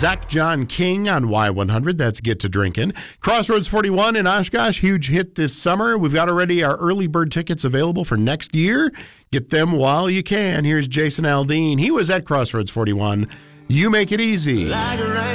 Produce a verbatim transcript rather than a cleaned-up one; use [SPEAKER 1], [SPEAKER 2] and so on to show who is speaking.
[SPEAKER 1] Zach John King on Y one hundred. That's Get to Drinkin'. Crossroads forty-one in Oshkosh, huge hit this summer. We've got already our early bird tickets available for next year. Get them while you can. Here's Jason Aldean. He was at Crossroads forty-one. You make it easy. Like